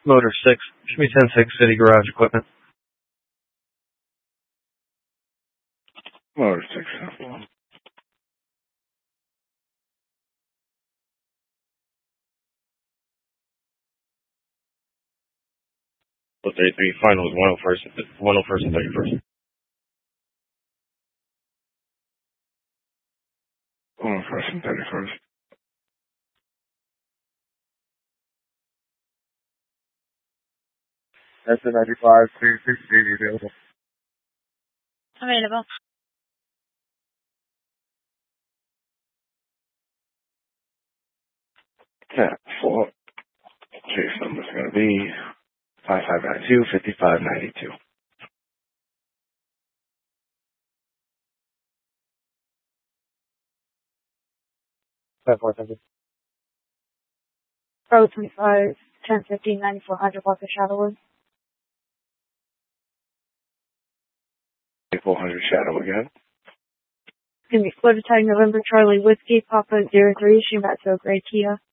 Motor 6, should be 10-6 City Garage Equipment. Motor 6. So 33, final is 101st and 31st. 101st and 31st. That's the 95, 360 available. Available. Yeah, 4. Case number's going to be 5592-5592. Pro 25, 1015, 9400 block of Shadowwood. 400 Shadow again. Give me Florida Tag November Charlie Whiskey, Papa 03, Shumatsu Gray Kia.